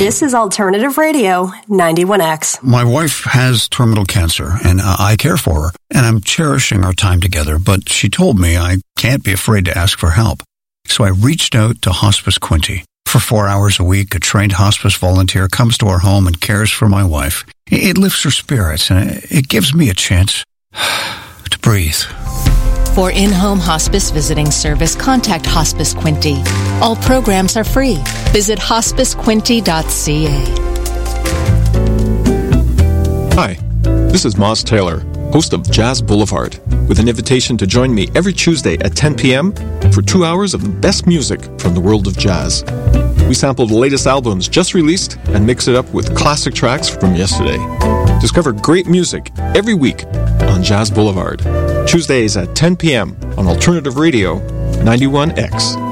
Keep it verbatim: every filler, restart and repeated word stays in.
This is Alternative Radio, ninety-one X. My wife has terminal cancer, and uh, I care for her, and I'm cherishing our time together, but she told me I can't be afraid to ask for help. So I reached out to Hospice Quinte. For four hours a week, a trained hospice volunteer comes to our home and cares for my wife. It lifts her spirits, and it gives me a chance to breathe. For in-home hospice visiting service, contact Hospice Quinte. All programs are free. Visit hospice quinte dot c a. Hi, this is Moz Taylor, host of Jazz Boulevard, with an invitation to join me every Tuesday at ten p.m. for two hours of the best music from the world of jazz. We sample the latest albums just released and mix it up with classic tracks from yesterday. Discover great music every week on Jazz Boulevard, Tuesdays at ten p.m. on Alternative Radio ninety-one X.